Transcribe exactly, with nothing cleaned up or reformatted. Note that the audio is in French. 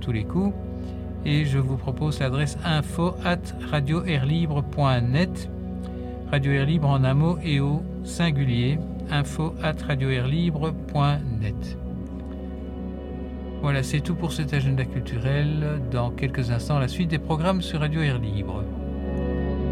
tous les coups. Et je vous propose l'adresse info at radio air libre point net. Radio Air Libre en un mot et au singulier. info at radio air libre point net. Voilà, c'est tout pour cet agenda culturel. Dans quelques instants, la suite des programmes sur Radio Air Libre.